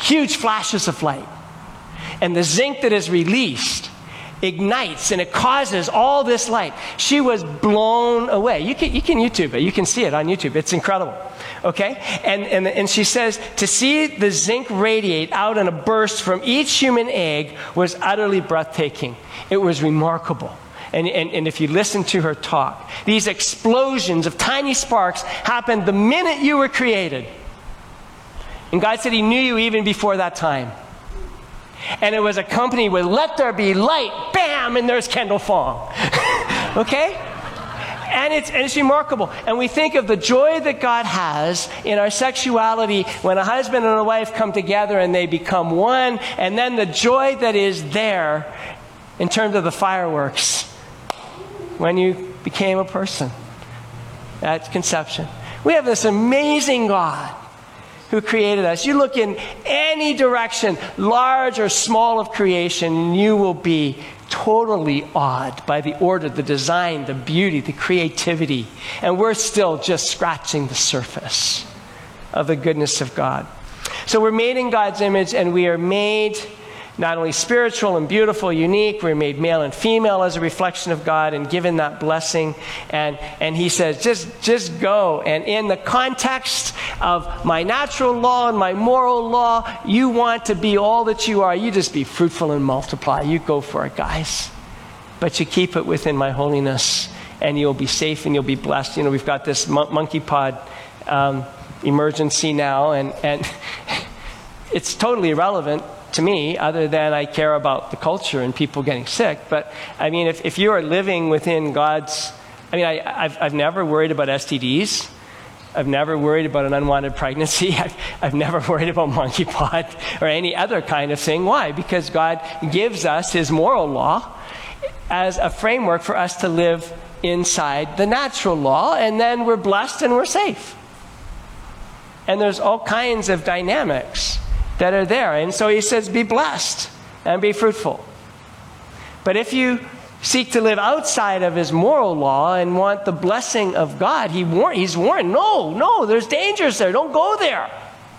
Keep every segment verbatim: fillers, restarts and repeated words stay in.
huge flashes of light. And the zinc that is released ignites, and it causes all this light. She was blown away. You can, you can YouTube it. You can see it on YouTube. It's incredible. Okay? And, and, and she says, to see the zinc radiate out in a burst from each human egg was utterly breathtaking. It was remarkable. And, and, and if you listen to her talk, these explosions of tiny sparks happened the minute you were created. And God said he knew you even before that time. And it was accompanied with, let there be light, bam, and there's Kendall Fong. Okay? And it's, and it's remarkable. And we think of the joy that God has in our sexuality when a husband and a wife come together and they become one, and then the joy that is there in terms of the fireworks when you became a person at conception. We have this amazing God who created us. You look in any direction, large or small of creation, and you will be totally awed by the order, the design, the beauty, the creativity. And we're still just scratching the surface of the goodness of God. So we're made in God's image, and we are made not only spiritual and beautiful, unique, we're made male and female as a reflection of God and given that blessing. And, and he says, just, just go. And in the context of my natural law and my moral law, you want to be all that you are. You just be fruitful and multiply. You go for it, guys. But you keep it within my holiness, and you'll be safe and you'll be blessed. You know, we've got this mon- monkey pod um, emergency now, and, and it's totally irrelevant to me, other than I care about the culture and people getting sick. But I mean, if, if you are living within God's, I mean, I, I've, I've never worried about S T Ds. I've never worried about an unwanted pregnancy. I've, I've never worried about monkeypox or any other kind of thing. Why? Because God gives us his moral law as a framework for us to live inside the natural law, and then we're blessed and we're safe. And there's all kinds of dynamics that are there. And so he says, be blessed and be fruitful. But if you seek to live outside of his moral law and want the blessing of God, he war- he's warned, no, no, there's dangers there. Don't go there.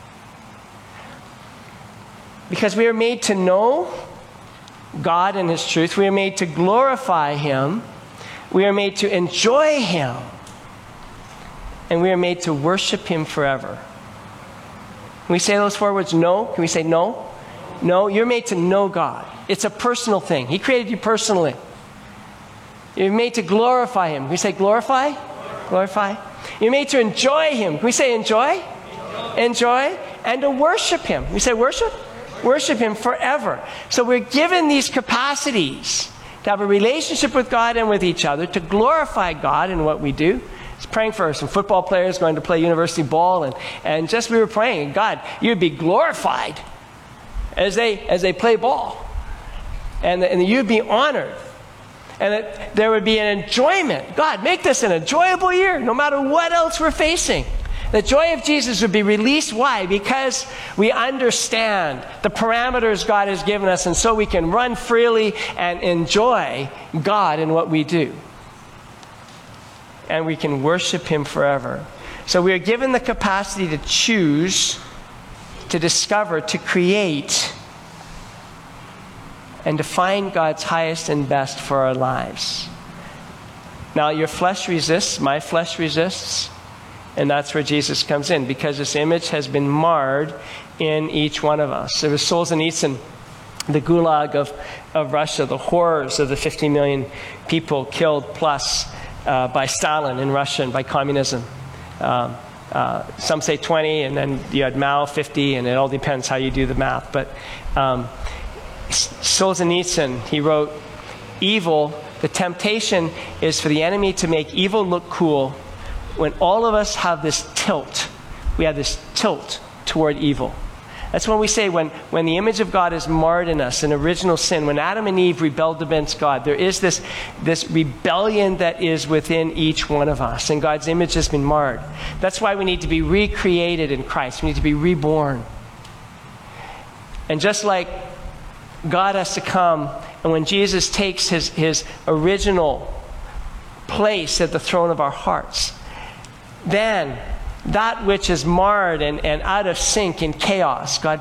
Because we are made to know God and his truth. We are made to glorify him. We are made to enjoy him. And we are made to worship him forever. Can we say those four words? No? Can we say no? No, you're made to know God. It's a personal thing. He created you personally. You're made to glorify him. Can we say glorify? Glorify. You're made to enjoy him. Can we say enjoy? Enjoy. Enjoy. And to worship him. Can we say worship? Worship him forever. So we're given these capacities to have a relationship with God and with each other, to glorify God in what we do. Praying for some football players going to play university ball, and, and just we were praying, God, you'd be glorified as they as they play ball, and, and you'd be honored, and that there would be an enjoyment. God, make this an enjoyable year, no matter what else we're facing. The joy of Jesus would be released. Why? Because we understand the parameters God has given us, and so we can run freely and enjoy God in what we do. And we can worship him forever. So we are given the capacity to choose, to discover, to create, and to find God's highest and best for our lives. Now, your flesh resists, my flesh resists, and that's where Jesus comes in, because this image has been marred in each one of us. There was Solzhenitsyn, the gulag of, of Russia, the horrors of the fifty million people killed plus Uh, by Stalin in Russia and by communism. Um, uh, some say twenty, and then you had Mao, fifty, and it all depends how you do the math. But um, Solzhenitsyn, he wrote, evil, the temptation is for the enemy to make evil look cool when all of us have this tilt. We have this tilt toward evil. That's when we say when, when the image of God is marred in us, in original sin, when Adam and Eve rebelled against God, there is this, this rebellion that is within each one of us, and God's image has been marred. That's why we need to be recreated in Christ. We need to be reborn. And just like God has to come, and when Jesus takes his, his original place at the throne of our hearts, then that which is marred and, and out of sync in chaos, God